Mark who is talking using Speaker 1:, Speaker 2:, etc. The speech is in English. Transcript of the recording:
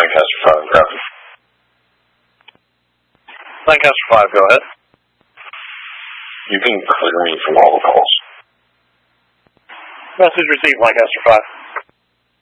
Speaker 1: Lancaster 5, copy.
Speaker 2: Lancaster 5, go ahead.
Speaker 1: You can clear me from all the calls.
Speaker 2: Message received, Lancaster 5.